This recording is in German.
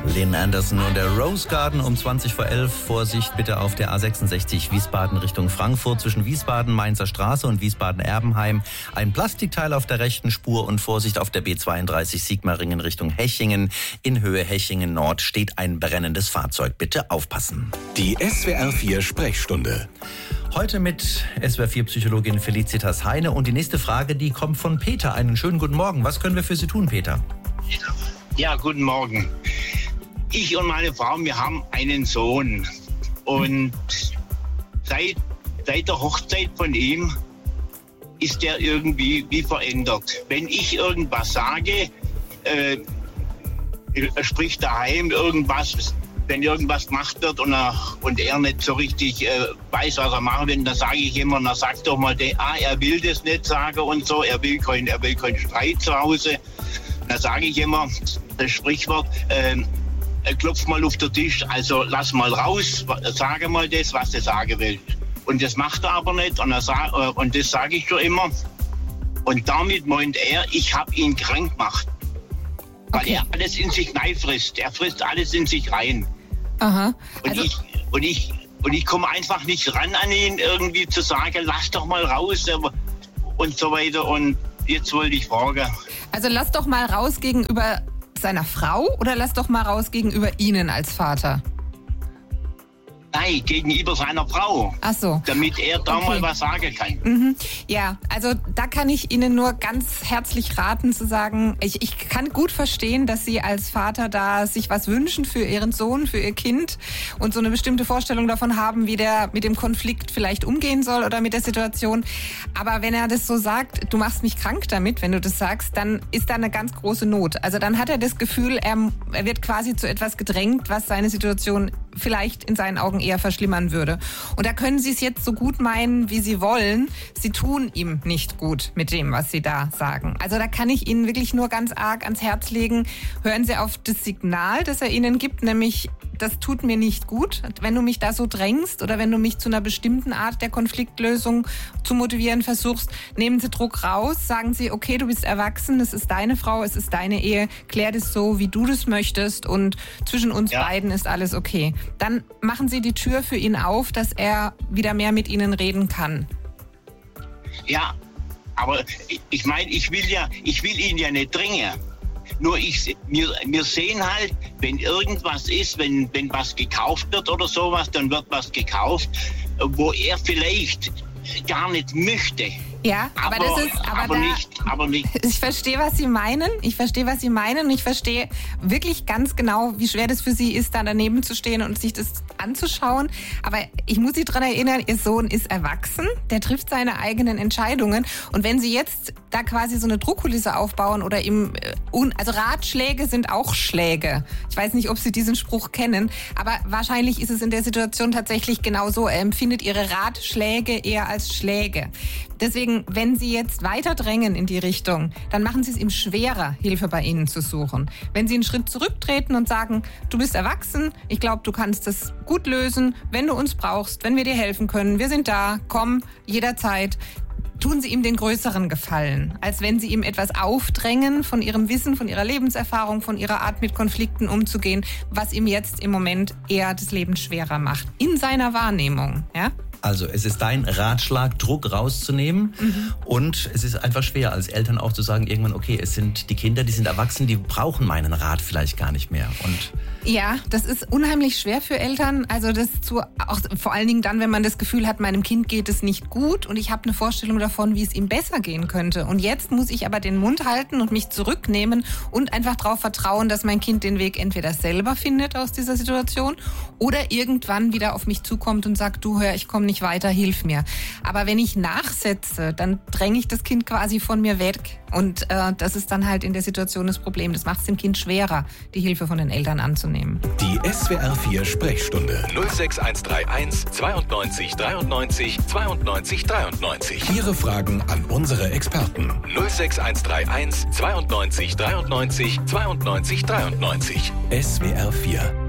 Lynn Anderson und der Rose Garden um 11:20. Vorsicht bitte auf der A66 Wiesbaden Richtung Frankfurt zwischen Wiesbaden-Mainzer Straße und Wiesbaden-Erbenheim. Ein Plastikteil auf der rechten Spur und Vorsicht auf der B32 Sigmaringen Richtung Hechingen. In Höhe Hechingen Nord steht ein brennendes Fahrzeug. Bitte aufpassen. Die SWR 4 Sprechstunde. Heute mit SWR 4 Psychologin Felicitas Heine und die nächste Frage, die kommt von Peter. Einen schönen guten Morgen. Was können wir für Sie tun, Peter? Ja, guten Morgen. Ich und meine Frau, wir haben einen Sohn und seit der Hochzeit von ihm ist er irgendwie wie verändert. Wenn ich irgendwas sage, er spricht daheim irgendwas, wenn irgendwas gemacht wird und er nicht so richtig weiß, was er machen will, dann sage ich immer, na sag doch mal, er will das nicht sagen und so, er will keinen Streit zu Hause. Dann sage ich immer, das Sprichwort, klopf mal auf den Tisch, also lass mal raus, sage mal das, was du sagen willst. Und das macht er aber nicht und das sage ich schon immer. Und damit meint er, ich habe ihn krank gemacht. Weil er alles in sich reinfrisst. Er frisst alles in sich rein. Aha. Also und ich komme einfach nicht ran an ihn, irgendwie zu sagen, lass doch mal raus und so weiter. Und jetzt wollte ich fragen. Also lass doch mal raus gegenüber seiner Frau oder lass doch mal raus gegenüber Ihnen als Vater? Nein, gegenüber seiner Frau. Ach so. Damit er da mal was sagen kann. Mhm. Ja, also da kann ich Ihnen nur ganz herzlich raten zu sagen, ich kann gut verstehen, dass Sie als Vater da sich was wünschen für Ihren Sohn, für Ihr Kind und so eine bestimmte Vorstellung davon haben, wie der mit dem Konflikt vielleicht umgehen soll oder mit der Situation. Aber wenn er das so sagt, du machst mich krank damit, wenn du das sagst, dann ist da eine ganz große Not. Also dann hat er das Gefühl, er wird quasi zu etwas gedrängt, was seine Situation vielleicht in seinen Augen eher verschlimmern würde. Und da können Sie es jetzt so gut meinen, wie Sie wollen. Sie tun ihm nicht gut mit dem, was Sie da sagen. Also da kann ich Ihnen wirklich nur ganz arg ans Herz legen. Hören Sie auf das Signal, das er Ihnen gibt, nämlich das tut mir nicht gut, wenn du mich da so drängst oder wenn du mich zu einer bestimmten Art der Konfliktlösung zu motivieren versuchst. Nehmen Sie Druck raus, sagen Sie, okay, du bist erwachsen, es ist deine Frau, es ist deine Ehe, klär das so, wie du das möchtest und zwischen uns beiden ist alles okay. Dann machen Sie die Tür für ihn auf, dass er wieder mehr mit Ihnen reden kann. Ja, aber ich meine, ich will ihn ja nicht drängen. Nur wir sehen halt, wenn irgendwas ist, wenn was gekauft wird oder sowas, dann wird was gekauft, wo er vielleicht gar nicht möchte. Ja, aber nicht. Ich verstehe, was Sie meinen. Und ich verstehe wirklich ganz genau, wie schwer das für Sie ist, da daneben zu stehen und sich das anzuschauen. Aber ich muss Sie daran erinnern, Ihr Sohn ist erwachsen, der trifft seine eigenen Entscheidungen. Und wenn Sie jetzt da quasi so eine Druckkulisse aufbauen oder ihm, also Ratschläge sind auch Schläge. Ich weiß nicht, ob Sie diesen Spruch kennen, aber wahrscheinlich ist es in der Situation tatsächlich genau so. Er empfindet Ihre Ratschläge eher als Schläge. Deswegen, wenn Sie jetzt weiter drängen in die Richtung, dann machen Sie es ihm schwerer, Hilfe bei Ihnen zu suchen. Wenn Sie einen Schritt zurücktreten und sagen, du bist erwachsen, ich glaube, du kannst das gut lösen, wenn du uns brauchst, wenn wir dir helfen können, wir sind da, komm, jederzeit. Tun Sie ihm den größeren Gefallen, als wenn Sie ihm etwas aufdrängen von Ihrem Wissen, von Ihrer Lebenserfahrung, von Ihrer Art mit Konflikten umzugehen, was ihm jetzt im Moment eher das Leben schwerer macht. In seiner Wahrnehmung, ja? Also es ist dein Ratschlag, Druck rauszunehmen und es ist einfach schwer als Eltern auch zu sagen, irgendwann, okay, es sind die Kinder, die sind erwachsen, die brauchen meinen Rat vielleicht gar nicht mehr. Und ja, das ist unheimlich schwer für Eltern, also auch vor allen Dingen dann, wenn man das Gefühl hat, meinem Kind geht es nicht gut und ich habe eine Vorstellung davon, wie es ihm besser gehen könnte. Und jetzt muss ich aber den Mund halten und mich zurücknehmen und einfach darauf vertrauen, dass mein Kind den Weg entweder selber findet aus dieser Situation oder irgendwann wieder auf mich zukommt und sagt, du hör, ich komme nicht weiter, hilf mir. Aber wenn ich nachsetze, dann dränge ich das Kind quasi von mir weg. Und das ist dann halt in der Situation das Problem. Das macht es dem Kind schwerer, die Hilfe von den Eltern anzunehmen. Die SWR 4 Sprechstunde 06131 92 93 92 93. Ihre Fragen an unsere Experten 06131 92 93 92 93. SWR 4